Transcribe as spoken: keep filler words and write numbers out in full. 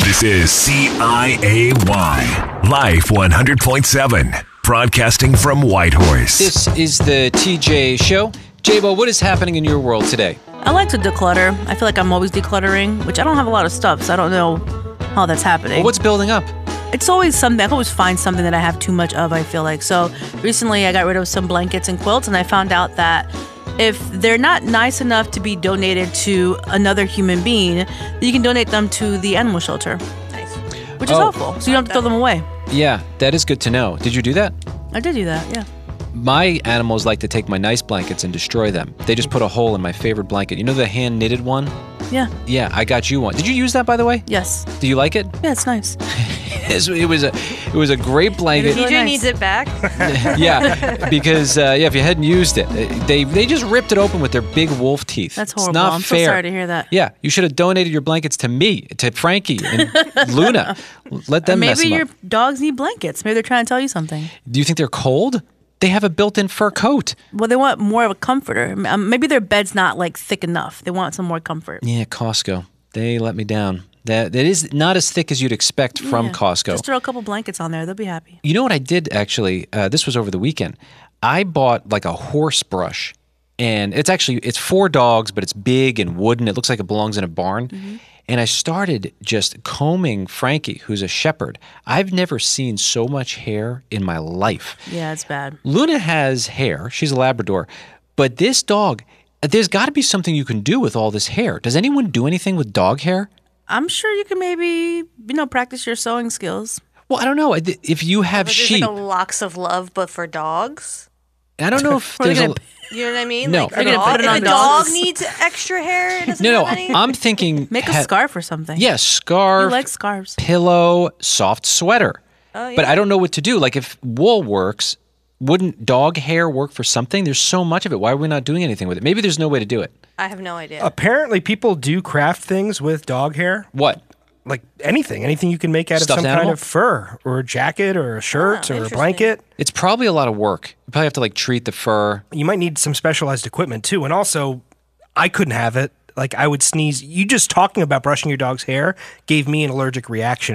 This is C I A Y, Life one hundred point seven, broadcasting from Whitehorse. This is the T J Show. J-Bo, what is happening in your world today? I like to declutter. I feel like I'm always decluttering, which I don't have a lot of stuff, so I don't know how that's happening. Well, what's building up? It's always something. I can always find something that I have too much of, I feel like. So recently I got rid of some blankets and quilts, and I found out that if they're not nice enough to be donated to another human being, you can donate them to the animal shelter. Nice. Which is Oh. helpful. So you don't have to throw them away. Yeah, that is good to know. Did you do that? I did do that, yeah. My animals like to take my nice blankets and destroy them. They just put a hole in my favorite blanket. You know the hand-knitted one? Yeah. Yeah, I got you one. Did you use that, by the way? Yes. Do you like it? Yeah, it's nice. It was a, it was a great blanket. Really T J nice. needs it back. Yeah, because uh, yeah, if you hadn't used it, they they just ripped it open with their big wolf teeth. That's It's horrible. not I'm fair. so sorry to hear that. Yeah, you should have donated your blankets to me, to Frankie and Luna. Let them mess Maybe them your up. dogs need blankets. Maybe they're trying to tell you something. Do you think they're cold? They have a built-in fur coat. Well, they want more of a comforter. Um, Maybe their bed's not like thick enough. They want some more comfort. Yeah, Costco. They let me down. That that is not as thick as you'd expect from Yeah. Costco. Just throw a couple blankets on there. They'll be happy. You know what I did actually? Uh, this was over the weekend. I bought like a horse brush, and it's actually it's for dogs, but it's big and wooden. It looks like it belongs in a barn. Mm-hmm. And I started just combing Frankie, who's a shepherd. I've never seen so much hair in my life. Yeah, it's bad. Luna has hair. She's a Labrador. But this dog, there's got to be something you can do with all this hair. Does anyone do anything with dog hair? I'm sure you can maybe, you know, practice your sewing skills. Well, I don't know. If you have But there's sheep, like a locks of love, but for dogs. I don't know if Are they there's a... gonna- You know what I mean? No. Like They're a gonna dog, put it if on a dog dogs. needs extra hair, it doesn't No, no, have any. I'm thinking... Make a ha- scarf or something. Yeah, scarf, You like scarves. pillow, soft sweater. Oh, But yeah. I don't know what to do. Like if wool works, wouldn't dog hair work for something? There's so much of it. Why are we not doing anything with it? Maybe there's no way to do it. I have no idea. Apparently, people do craft things with dog hair. What? Like anything. Anything you can make out Stuffed of some animal? kind of fur or a jacket or a shirt Ah, or a interesting. blanket. It's probably a lot of work. You probably have to like treat the fur. You might need some specialized equipment too. And also, I couldn't have it. Like I would sneeze. You just talking about brushing your dog's hair gave me an allergic reaction.